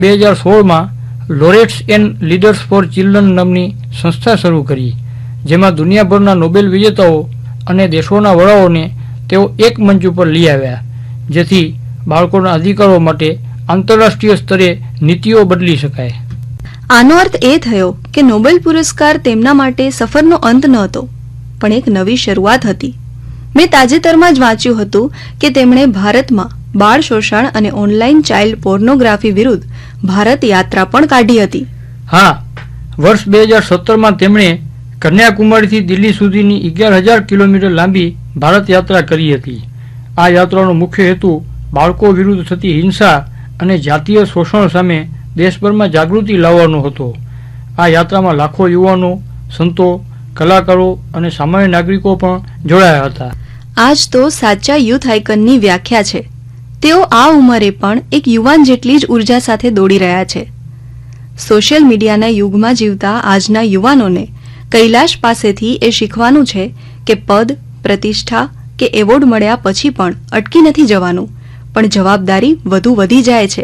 2016માં લોરેટ્સ and leaders four children નામની સંસ્થા શરૂ કરી, જેમાં દુનિયાભરના નોબેલ વિજેતાઓ અને દેશોના વડાઓને તેઓ એક મંચ ઉપર લઈ આવ્યા, જેથી બાળકોના અધિકારો માટે આંતરરાષ્ટ્રીય સ્તરે નીતિઓ બદલી શકાય. આનો અર્થ એ થયો કે નોબેલ પુરસ્કાર તેમના માટે સફરનો અંત ન હતો, પણ એક નવી શરૂઆત હતી. મેં તાજેતરમાં જ વાંચ્યું હતું કે તેમણે ભારતમાં બાળ શોષણ અને ઓનલાઈન ચાઇલ્ડ પોર્નોગ્રાફી વિરુદ્ધ ભારત યાત્રા પણ કાઢી હતી. હા, વર્ષ 2017માં તેમણે કન્યાકુમારીથી દિલ્હી સુધીની 11,000 કિલોમીટર લાંબી ભારત યાત્રા કરી હતી. આ યાત્રાનો મુખ્ય હેતુ બાળકો વિરુદ્ધ થતી હિંસા અને જાતીય શોષણ સામે દેશભરમાં જાગૃતિ લાવવાનો હતો. આ યાત્રામાં લાખો યુવાનો, સંતો, કલાકારો અને સામાન્ય નાગરિકો પણ જોડાયા હતા. આજ તો સાચા યુથ આઇકનની વ્યાખ્યા છે. તેઓ આ ઉંમરે પણ એક યુવાન જેટલી જ ઉર્જા સાથે દોડી રહ્યા છે. સોશિયલ મીડિયાના યુગમાં જીવતા આજના યુવાનોને કૈલાશ પાસેથી એ શીખવાનું છે કે પદ, પ્રતિષ્ઠા કે એવોર્ડ મળ્યા પછી પણ અટકી નથી જવાનું, પણ જવાબદારી વધુ વધી જાય છે.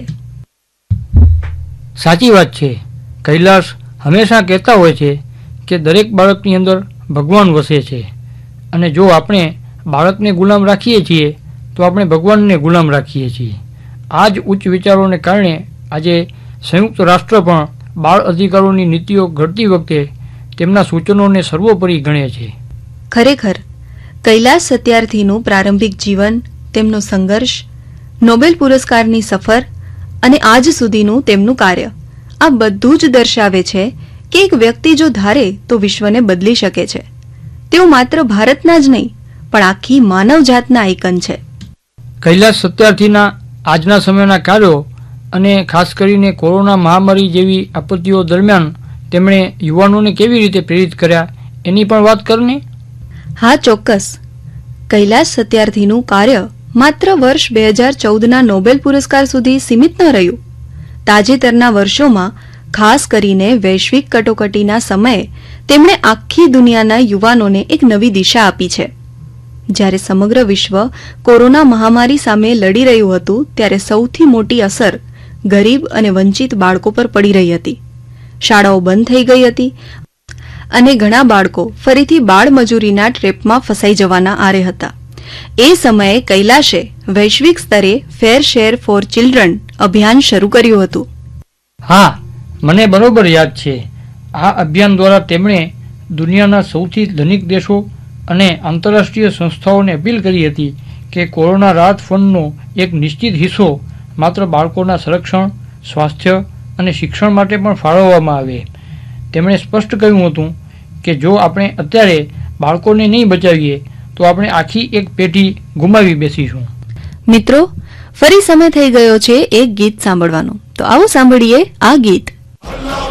સાચી વાત છે. કૈલાશ હંમેશા કહેતા હોય છે કે દરેક બાળકની અંદર ભગવાન વસે છે, અને જો આપણે બાળકને ગુલામ રાખીએ છીએ તો આપણે ભગવાનને ગુલામ રાખીએ છીએ. આ જ ઉચ્ચ વિચારોને કારણે આજે સંયુક્ત રાષ્ટ્ર પણ બાળ અધિકારોની નીતિઓ ઘડતી વખતે તેમના સૂચનોને સર્વોપરી ગણે છે. ખરેખર કૈલાશ સત્યાર્થીનું પ્રારંભિક જીવન, તેમનો સંઘર્ષ, નોબેલ પુરસ્કારની સફર અને આજ સુધીનું તેમનું કાર્ય, આ બધું જ દર્શાવે છે કે એક વ્યક્તિ જો ધારે તો વિશ્વને બદલી શકે છે. તેઓ માત્ર ભારતના જ નહીં પણ આખી માનવજાતના આઇકન છે. કૈલાશ સત્યાર્થીના આજના સમયના કાર્યો અને ખાસ કરીને કોરોના મહામારી જેવી આપત્તિઓ દરમિયાન તેમણે યુવાનોને કેવી રીતે પ્રેરિત કર્યા એની પણ વાત કરને. હા, ચોક્કસ. કૈલાશ સત્યાર્થીનું કાર્ય માત્ર વર્ષ 2014ના નોબેલ પુરસ્કાર સુધી સીમિત ન રહ્યું. તાજેતરના વર્ષોમાં ખાસ કરીને વૈશ્વિક કટોકટીના સમયે તેમણે આખી દુનિયાના યુવાનોને એક નવી દિશા આપી છે. જ્યારે સમગ્ર વિશ્વ કોરોના મહામારી સામે લડી રહ્યું હતું, ત્યારે સૌથી મોટી અસર ગરીબ અને વંચિત બાળકો પર પડી રહી હતી. શાળાઓ બંધ થઈ ગઈ હતી અને ઘણા બાળકો ફરીથી બાળમજૂરીના ટ્રેપમાં ફસાઈ જવાના આરે હતા. એ સમયે કૈલાશે વૈશ્વિક સ્તરે ફેર શેર ફોર ચિલ્ડ્રન અભિયાન શરૂ કર્યું હતું. હા, મને બરોબર યાદ છે. આ અભિયાન દ્વારા તેમણે દુનિયાના સૌથી ધનિક દેશો અને આંતરરાષ્ટ્રીય સંસ્થાઓને અપીલ કરી હતી કે કોરોના રાહત ફંડનો એક નિશ્ચિત હિસ્સો માત્ર બાળકોના સંરક્ષણ, સ્વાસ્થ્ય અને શિક્ષણ માટે પણ ફાળવવામાં આવે. તેમણે સ્પષ્ટ કહ્યું હતું કે જો આપણે અત્યારે બાળકોને નહીં બચાવીએ તો આપણે આખી એક પેઢી ગુમાવી બેસીશું. મિત્રો, ફરી સમય થઈ ગયો છે એક ગીત સાંભળવાનો, તો આવો સાંભળીએ આ ગીત.